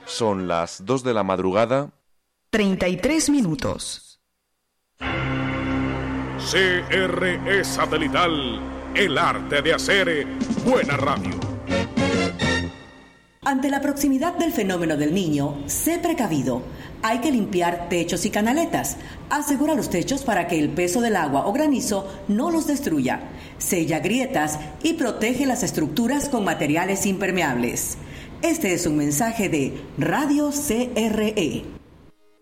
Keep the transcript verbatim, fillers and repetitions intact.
Son las dos de la madrugada. treinta y tres minutos. C R E Satelital, el arte de hacer buena radio. Ante la proximidad del fenómeno del Niño, sé precavido. Hay que limpiar techos y canaletas. Asegura los techos para que el peso del agua o granizo no los destruya. Sella grietas y protege las estructuras con materiales impermeables. Este es un mensaje de Radio C R E.